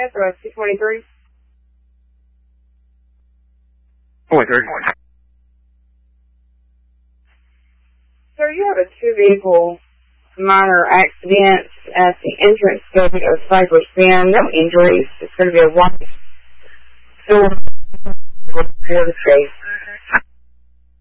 SOS 223. 23. Sir, you have a two-vehicle minor accident at the entrance gate of Cypress Bend. No injuries. It's going to be a white store for the safe.